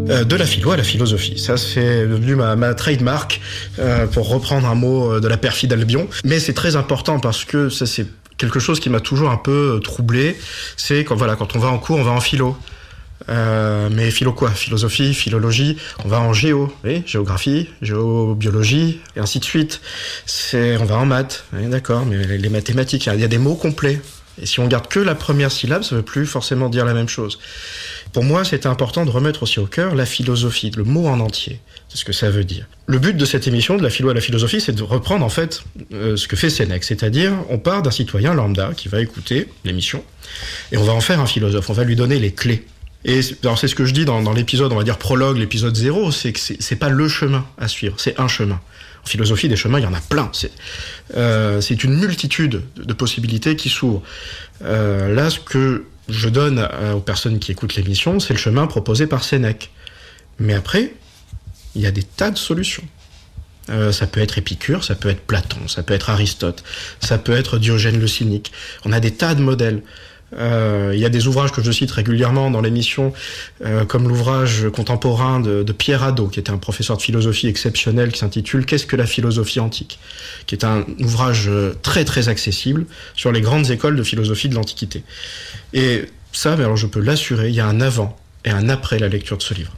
De la philo à la philosophie. Ça, c'est devenu ma trademark, pour reprendre un mot de la perfide Albion. Mais c'est très important parce que ça, c'est quelque chose qui m'a toujours un peu troublé. C'est quand on va en cours, on va en philo. Mais philo quoi? Philosophie, philologie, on va en géo, oui, géographie, géobiologie, et ainsi de suite. On va en maths, oui, d'accord, mais les mathématiques, il y a des mots complets. Et si on garde que la première syllabe, ça ne veut plus forcément dire la même chose. Pour moi, c'était important de remettre aussi au cœur la philosophie, le mot en entier. C'est ce que ça veut dire. Le but de cette émission, de la philo à la philosophie, c'est de reprendre en fait ce que fait Sénèque. C'est-à-dire, on part d'un citoyen lambda qui va écouter l'émission, et on va en faire un philosophe, on va lui donner les clés. Et alors c'est ce que je dis dans l'épisode, on va dire prologue, l'épisode 0, c'est que c'est pas le chemin à suivre, c'est un chemin. En philosophie, des chemins, il y en a plein. C'est une multitude de possibilités qui s'ouvrent. Là, ce que je donne aux personnes qui écoutent l'émission, c'est le chemin proposé par Sénèque. Mais après, il y a des tas de solutions. Ça peut être Épicure, ça peut être Platon, ça peut être Aristote, ça peut être Diogène le Cynique. On a des tas de modèles. Il y a des ouvrages que je cite régulièrement dans l'émission, comme l'ouvrage contemporain de Pierre Hadot, qui était un professeur de philosophie exceptionnel, qui s'intitule « Qu'est-ce que la philosophie antique ?», qui est un ouvrage très très accessible sur les grandes écoles de philosophie de l'Antiquité. Et ça, alors je peux l'assurer, il y a un avant et un après la lecture de ce livre.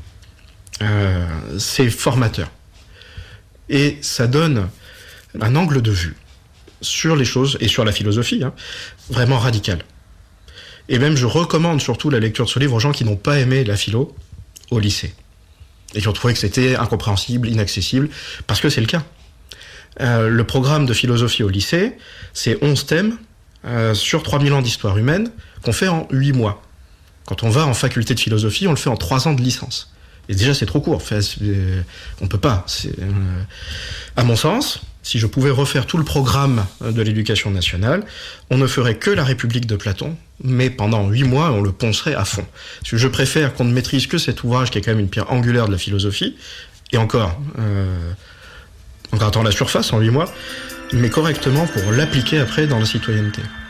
C'est formateur. Et ça donne un angle de vue sur les choses, et sur la philosophie, vraiment radical. Et même, je recommande surtout la lecture de ce livre aux gens qui n'ont pas aimé la philo au lycée. Et qui ont trouvé que c'était incompréhensible, inaccessible, parce que c'est le cas. Le programme de philosophie au lycée, c'est 11 thèmes sur 3000 ans d'histoire humaine qu'on fait en 8 mois. Quand on va en faculté de philosophie, on le fait en 3 ans de licence. Et déjà, c'est trop court. Enfin, on peut pas. À mon sens, si je pouvais refaire tout le programme de l'éducation nationale, on ne ferait que la République de Platon, mais pendant 8 mois, on le poncerait à fond. Parce que je préfère qu'on ne maîtrise que cet ouvrage qui est quand même une pierre angulaire de la philosophie, et encore en grattant la surface en 8 mois, mais correctement pour l'appliquer après dans la citoyenneté.